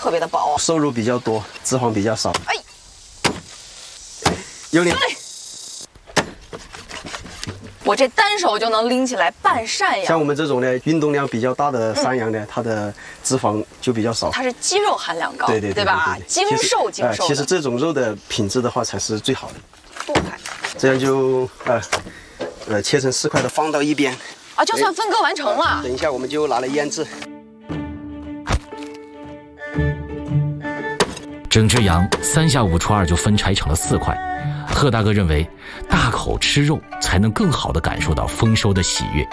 特别的薄， 瘦肉比较多，脂肪比较少。 哎， 有点。 我这单手就能拎起来半扇羊。 像我们这种呢，运动量比较大的山羊呢，它的脂肪就比较少。 它是肌肉含量高，对吧？精瘦精瘦。 其实这种肉的品质的话才是最好的。 剁开， 这样就切成4块的放到一边。 啊，就算分割完成了。 等一下我们就拿来腌制。 整只羊3下5除2就分拆成了4块。贺大哥认为，大口吃肉才能更好地感受到丰收的喜悦。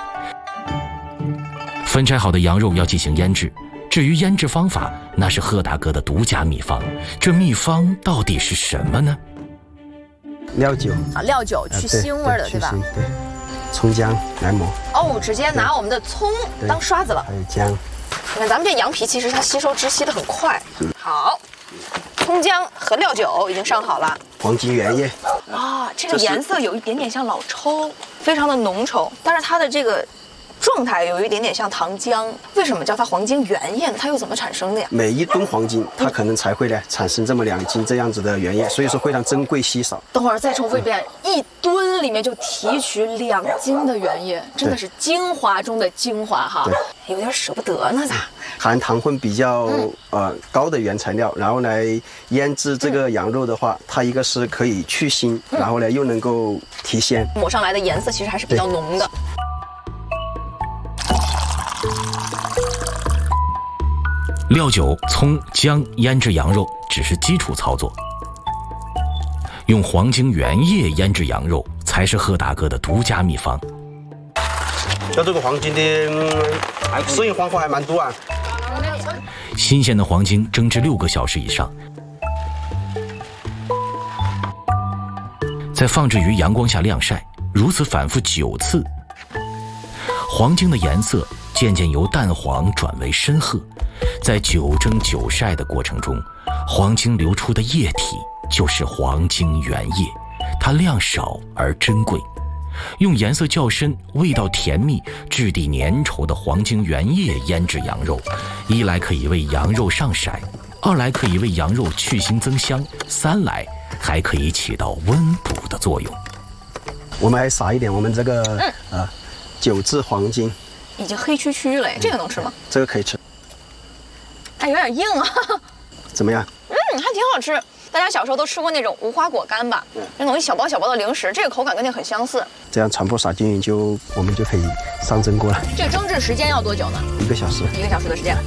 分拆好的羊肉要进行腌制，至于腌制方法，那是贺大哥的独家秘方。这秘方到底是什么呢？ 料酒啊，料酒去腥味的，对吧？ 对，葱姜来磨。 哦，直接拿我们的葱当刷子了。 还有姜。 你看咱们这羊皮其实它吸收脂吸得很快。好。葱姜和料酒已经上好了。 黄金原叶啊，这个颜色有一点点像老抽，非常的浓稠，但是它的这个状态有一点点像糖浆。为什么叫它黄金原叶呢？它又怎么产生的呀？ 每1吨黄金，它可能才会呢产生这么2斤这样子的原叶，所以说非常珍贵稀少。 等会儿再重复一遍，1吨里面就提取2斤的原叶，真的是精华中的精华哈，有点舍不得呢，咋？ 含糖分比较高的原材料，然后来腌制这个羊肉的话，它一个是可以去腥，然后呢又能够提鲜， 抹上来的颜色其实还是比较浓的。 料酒、葱、姜腌制羊肉只是基础操作，用黄金原叶腌制羊肉才是贺大哥的独家秘方。 像这个黄金的适应方法还蛮多啊。 新鲜的黄金蒸至6个小时以上，再放置于阳光下晾晒，如此反复9次，黄金的颜色渐渐由淡黄转为深褐。在9蒸9晒的过程中，黄金流出的液体就是黄金原叶，它量少而珍贵。用颜色较深、味道甜蜜、质地粘稠的黄金原叶腌制羊肉，一来可以为羊肉上色，二来可以为羊肉去腥增香，三来还可以起到温补的作用。 我们还撒一点我们这个9制黄金， 已经黑黢黢了，这个能吃吗？ 这个可以吃。 哎，有点硬啊。 怎么样？ 还挺好吃。大家小时候都吃过那种无花果干吧？那种一小包小包的零食，这个口感跟那很相似。 这样全部撒均匀，我们就可以上蒸锅了。 这个蒸制时间要多久呢 ？1个小时。 1个小时的时间。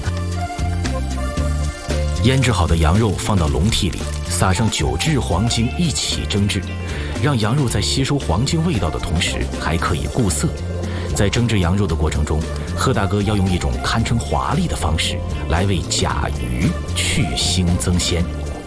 腌制好的羊肉放到笼屉里，撒上9制黄金一起蒸制，让羊肉在吸收黄金味道的同时，还可以固色。在蒸制羊肉的过程中，贺大哥要用一种堪称华丽的方式来为甲鱼去腥增鲜。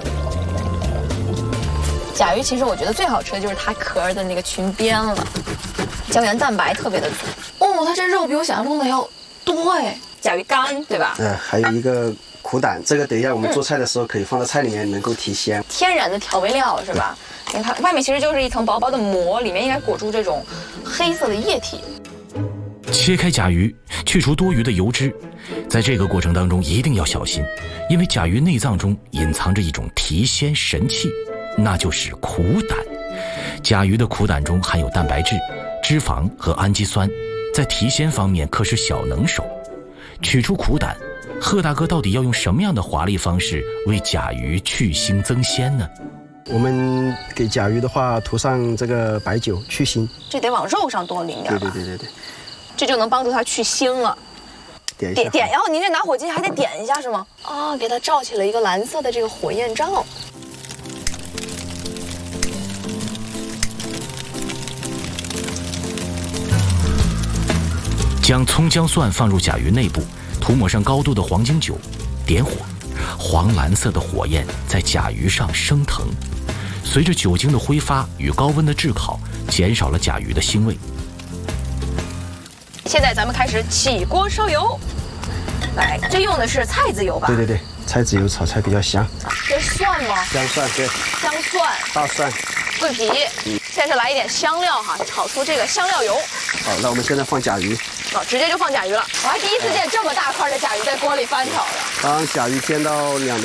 甲鱼其实我觉得最好吃的就是它壳的那个裙边了，胶原蛋白特别的足。哦，它这肉比我想象中的要多哎。甲鱼干对吧？ 还有一个苦胆，这个等一下我们做菜的时候可以放到菜里面，能够提鲜。 天然的调味料是吧？你看外面其实就是一层薄薄的膜，里面应该裹住这种黑色的液体。 切开甲鱼，去除多余的油脂，在这个过程当中一定要小心，因为甲鱼内脏中隐藏着一种提鲜神器，那就是苦胆。甲鱼的苦胆中含有蛋白质、脂肪和氨基酸，在提鲜方面可是小能手。取出苦胆，贺大哥到底要用什么样的华丽方式为甲鱼去腥增鲜呢？ 我们给甲鱼的话涂上这个白酒去腥， 这得往肉上多淋点。 对， 这就能帮助它去腥了。 点一下， 点，然后您这拿火机还得点一下是吗？啊，给它照起了一个蓝色的这个火焰照。 将葱姜蒜放入甲鱼内部，涂抹上高度的黄金酒，点火，黄蓝色的火焰在甲鱼上升腾。随着酒精的挥发与高温的炙烤，减少了甲鱼的腥味。 现在咱们开始起锅烧油，来，这用的是菜籽油吧？ 对，菜籽油炒菜比较香。 这蒜吗？ 姜蒜，对， 姜蒜、 大蒜、 桂皮。现在是来一点香料哈，炒出这个香料油。 好，那我们现在放甲鱼。 直接就放甲鱼了。我还第一次见这么大块的甲鱼在锅里翻炒的。 当甲鱼煎到2